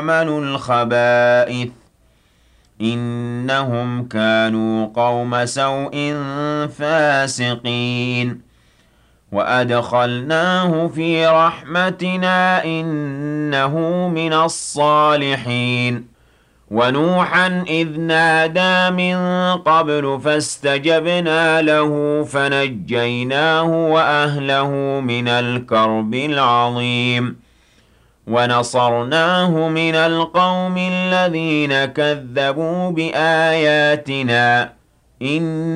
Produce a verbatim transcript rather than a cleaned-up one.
يعملوا الخبائث إنهم كانوا قوم سوء فاسقين وأدخلناه في رحمتنا إنه من الصالحين ونوحا إذ نادى من قبل فاستجبنا له فنجيناه وأهله من الكرب العظيم ونصرناه من القوم الذين كذبوا بآياتنا إن